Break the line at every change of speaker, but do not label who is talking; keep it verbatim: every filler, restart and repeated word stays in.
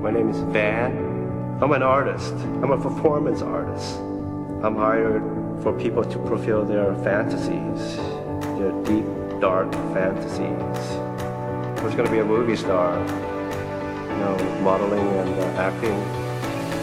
My name is Van. I'm an artist. I'm a performance artist. I'm hired for people to fulfill their fantasies, their deep, dark fantasies. I was going to be a movie star, you know, modeling and uh, acting.